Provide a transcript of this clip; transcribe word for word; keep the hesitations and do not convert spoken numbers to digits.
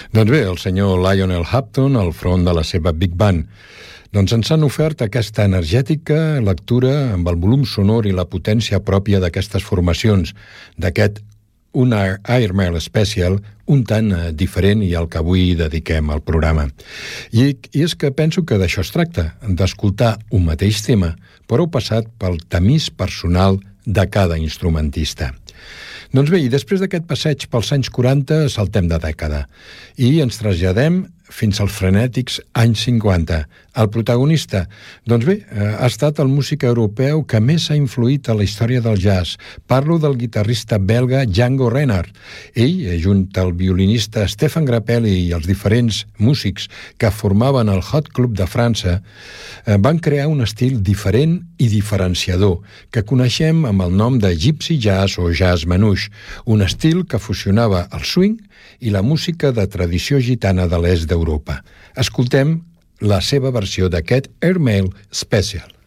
Doncs bé, el senyor Lionel Hampton al front de la seva Big Band. Doncs ens han ofert aquesta energètica lectura amb el volum sonor i la potència pròpia d'aquestes formacions, d'aquest un Air Mail Special, un tant diferent i al que avui dediquem al programa. I, i és que penso que d'això es tracta, d'escoltar un mateix tema, però passat pel tamís personal de cada instrumentista. Doncs bé, i després d'aquest passeig pels anys quaranta, saltem de dècada i ens traslladem fins als frenètics anys cinquanta. El protagonista, doncs bé, ha estat el músic europeu que més ha influït a la història del jazz. Parlo del guitarrista belga Django Reinhardt. Ell, junt al violinista Stéphane Grappelli i els diferents músics que formaven el Hot Club de França, van crear un estil diferent i diferenciador, que coneixem amb el nom de Gypsy Jazz o Jazz Manouche, un estil que fusionava el swing i la música de tradició gitana de l'est d'Europa. Escoltem la seva versió d'aquest Air Mail Special.